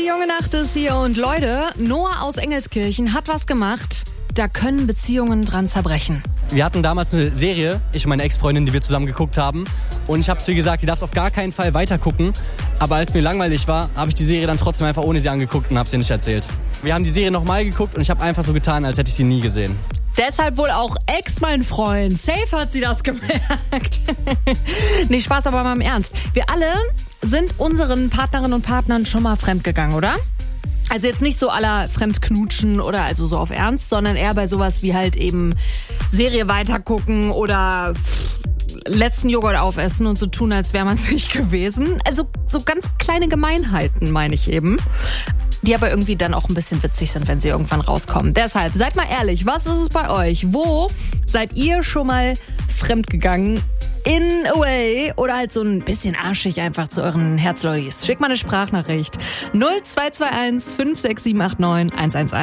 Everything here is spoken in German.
Die junge Nacht ist hier und Leute, Noah aus Engelskirchen hat was gemacht, da können Beziehungen dran zerbrechen. Wir hatten damals eine Serie, ich und meine Ex-Freundin, die wir zusammen geguckt haben. Und ich habe zu ihr gesagt, die darfst auf gar keinen Fall weitergucken. Aber als mir langweilig war, habe ich die Serie dann trotzdem einfach ohne sie angeguckt und habe sie nicht erzählt. Wir haben die Serie nochmal geguckt und ich habe einfach so getan, als hätte ich sie nie gesehen. Deshalb wohl auch Ex, mein Freund. Safe hat sie das gemerkt. Nee, Spaß, aber mal im Ernst. Wir alle sind unseren Partnerinnen und Partnern schon mal fremdgegangen, oder? Also jetzt nicht so aller Fremdknutschen oder also so auf Ernst, sondern eher bei sowas wie halt eben Serie weitergucken oder letzten Joghurt aufessen und so tun, als wäre man es nicht gewesen. Also so ganz kleine Gemeinheiten, meine ich eben. Die aber irgendwie dann auch ein bisschen witzig sind, wenn sie irgendwann rauskommen. Deshalb, seid mal ehrlich, was ist es bei euch? Wo seid ihr schon mal fremdgegangen? In a way oder halt so ein bisschen arschig einfach zu euren Herzlollis. Schickt mal eine Sprachnachricht. 0221 56789 111.